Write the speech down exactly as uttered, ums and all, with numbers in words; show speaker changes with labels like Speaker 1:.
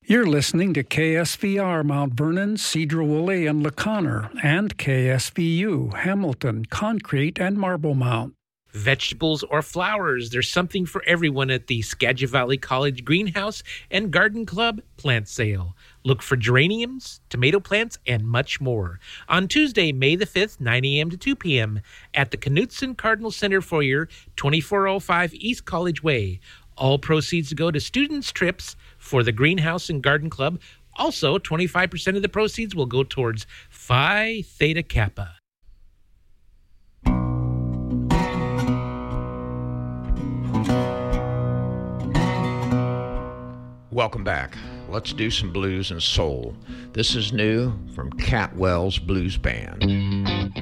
Speaker 1: You're listening to K S V R Mount Vernon, Cedar-Woolley, and LaConner, and K S V U, Hamilton, Concrete, and Marble Mount.
Speaker 2: Vegetables or flowers, there's something for everyone at the Skagit Valley College Greenhouse and Garden Club plant sale. Look for geraniums, tomato plants, and much more. On Tuesday, May the fifth, nine a.m. to two p.m. at the Knutson Cardinal Center Foyer, twenty-four oh five East College Way. All proceeds go to students' trips for the Greenhouse and Garden Club. Also, twenty-five percent of the proceeds will go towards Phi Theta Kappa.
Speaker 3: Welcome back. Let's do some blues and soul. This is new from Catwell's Blues Band.